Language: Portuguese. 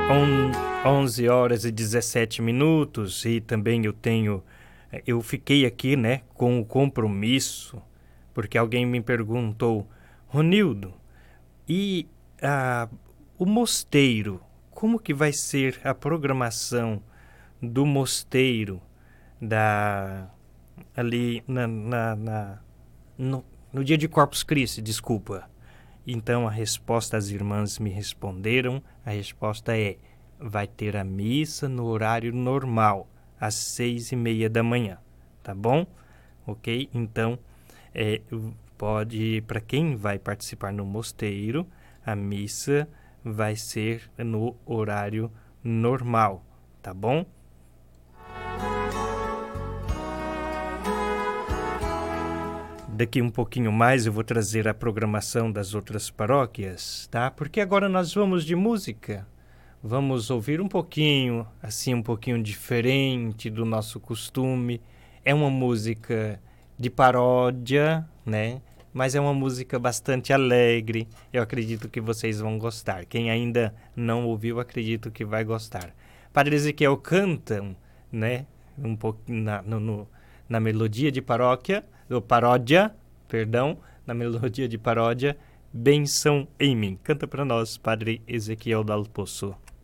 11 horas e 17 minutos e também eu fiquei aqui, né, com o compromisso, porque alguém me perguntou, Ronildo, e o mosteiro, como que vai ser a programação do mosteiro ali no dia de Corpus Christi, desculpa. Então a resposta, as irmãs me responderam, a resposta é, vai ter a missa no horário normal, às 6:30 da manhã, tá bom? Ok? Então, para quem vai participar no mosteiro, a missa vai ser no horário normal, tá bom? Daqui um pouquinho mais eu vou trazer a programação das outras paróquias, tá? Porque agora nós vamos de música. Vamos ouvir um pouquinho, assim, um pouquinho diferente do nosso costume. É uma música de paródia, né? Mas é uma música bastante alegre. Eu acredito que vocês vão gostar. Quem ainda não ouviu, acredito que vai gostar. Padre Ezequiel cantam, né? Um pouco na melodia de paródia, na melodia de paródia, Benção em mim. Canta para nós, Padre Ezequiel Dal Poço.